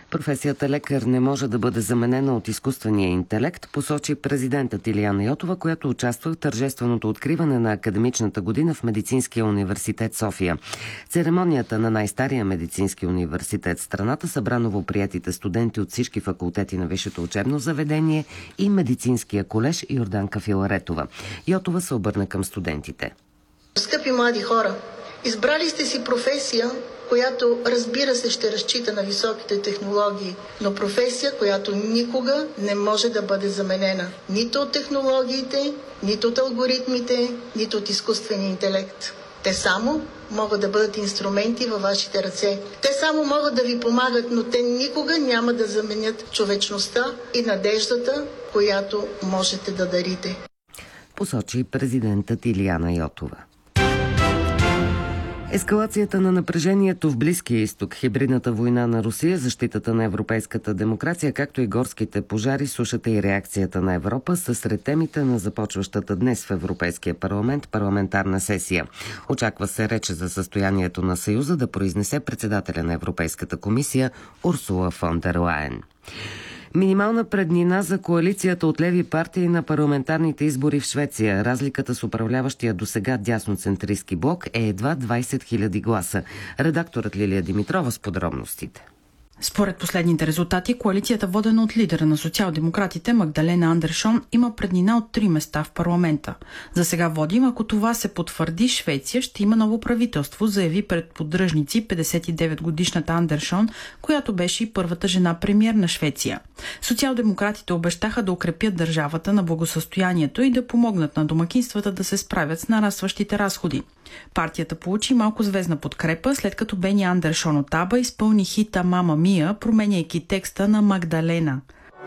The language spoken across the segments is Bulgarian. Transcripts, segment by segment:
Професията лекар не може да бъде заменена от изкуствения интелект, посочи президентът Илияна Йотова, която участва в тържественото откриване на академичната година в Медицинския университет София. Церемонията на най-стария медицински университет в страната събра новоприетите студенти от всички факултети на висшето учебно заведение и Медицинския колеж Йорданка Филаретова. Йотова се обърна към студентите. Скъпи млади хора, избрали сте си професия, която, разбира се, ще разчита на високите технологии, но професия, която никога не може да бъде заменена нито от технологиите, нито от алгоритмите, нито от изкуствения интелект. Те само могат да бъдат инструменти във вашите ръце. Те само могат да ви помагат, но те никога няма да заменят човечността и надеждата, която можете да дарите. Посочи президентът Илияна Йотова. Ескалацията на напрежението в Близкия изток, хибридната война на Русия, защитата на европейската демокрация, както и горските пожари, сушата и реакцията на Европа са сред темите на започващата днес в Европейския парламент парламентарна сесия. Очаква се реч за състоянието на Съюза да произнесе председателя на Европейската комисия Урсула фон дер Лайен. Минимална преднина за коалицията от леви партии на парламентарните избори в Швеция. Разликата с управляващия досега дясноцентристски блок е едва 20 000 гласа. Редакторът Лилия Димитрова с подробностите. Според последните резултати, коалицията, водена от лидера на социал-демократите Магдалена Андершон, има преднина от 3 места в парламента. За сега водим, ако това се потвърди, Швеция ще има ново правителство, заяви пред поддръжници 59-годишната Андершон, която беше и първата жена премиер на Швеция. Социал-демократите обещаха да укрепят държавата на благосъстоянието и да помогнат на домакинствата да се справят с нарастващите разходи. Партията получи малко звездна подкрепа, след като Бени Андершон от АБА изпълни хита «Мама Мия», променяйки текста на Магдалена.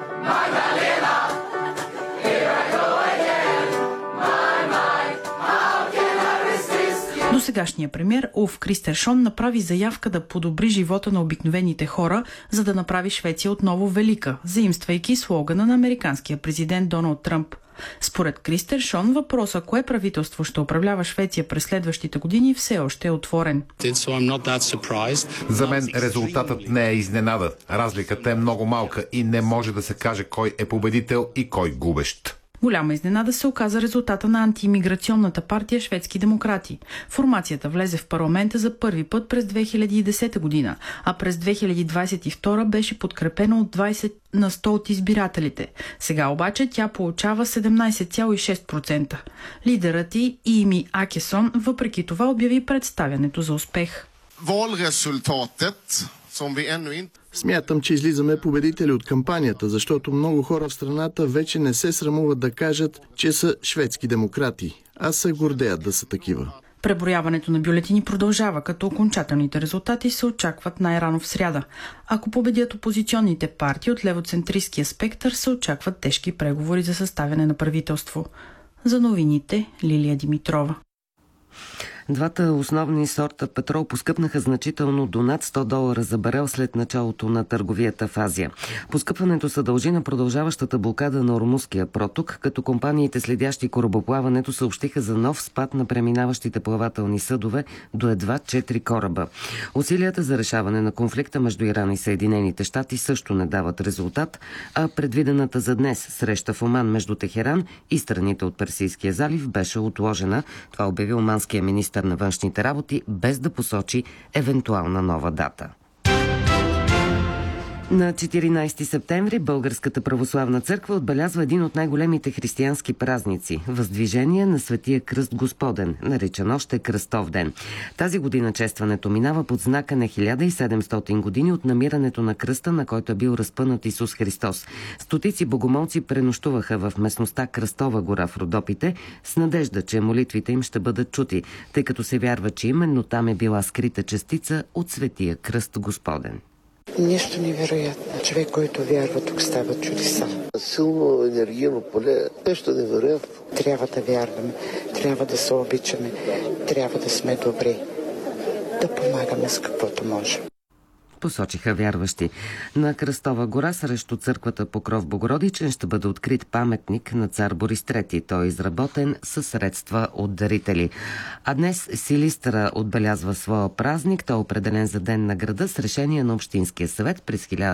Досегашният премиер Улф Кристершон направи заявка да подобри живота на обикновените хора, за да направи Швеция отново велика, заимствайки слогана на американския президент Доналд Тръмп. Според Кристершон, въпроса кое правителство ще управлява Швеция през следващите години все още е отворен. За мен резултатът не е изненада. Разликата е много малка и не може да се каже кой е победител и кой губещ. Голяма изненада се оказа резултата на антиимиграционната партия Шведски демократи. Формацията влезе в парламента за първи път през 2010 година, а през 2022 беше подкрепена от 20% от избирателите. Сега обаче тя получава 17,6%. Лидерът й Ими Акесон въпреки това обяви представянето за успех. Смятам, че излизаме победители от кампанията, защото много хора в страната вече не се срамуват да кажат, че са шведски демократи, а се гордеят да са такива. Преброяването на бюлетини продължава, като окончателните резултати се очакват най-рано в сряда. Ако победят опозиционните партии от левоцентристския спектър, се очакват тежки преговори за съставяне на правителство. За новините Лилия Димитрова. Двата основни сорта петрол поскъпнаха значително до над $100 за барел след началото на търговията в Азия. Поскъпването се дължи на продължаващата блокада на Ормузския проток, като компаниите, следящи корабоплаването, съобщиха за нов спад на преминаващите плавателни съдове до едва 4 кораба. Усилията за решаване на конфликта между Иран и Съединените щати също не дават резултат, а предвидената за днес среща в Оман между Техеран и страните от Персийския залив беше отложена. Това обяви оманския министър на външните работи, без да посочи евентуална нова дата. На 14 септември Българската православна църква отбелязва един от най-големите християнски празници – Въздвижение на Светия Кръст Господен, наричан още Кръстов ден. Тази година честването минава под знака на 1700 години от намирането на кръста, на който е бил разпънат Исус Христос. Стотици богомолци пренощуваха в местността Кръстова гора в Родопите с надежда, че молитвите им ще бъдат чути, тъй като се вярва, че именно там е била скрита частица от Светия Кръст Господен. Нещо невероятно. Човек, който вярва, тук стават чудеса. Силно енергийно поле, нещо невероятно. Трябва да вярваме, трябва да се обичаме, трябва да сме добри, да помагаме с каквото можем. Посочиха вярващи. На Кръстова гора срещу църквата Покров Богородичен ще бъде открит паметник на цар Борис III. Той е изработен със средства от дарители. А днес Силистра отбелязва своя празник. Той е определен за Ден на града с решение на Общинския съвет през